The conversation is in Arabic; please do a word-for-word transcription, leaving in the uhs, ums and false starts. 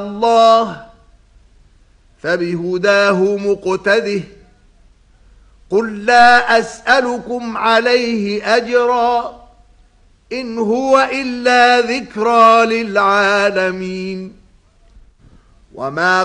الله فبهداه مقتده قل لا أسألكم عليه أجرا إن هو إلا ذكرى للعالمين وما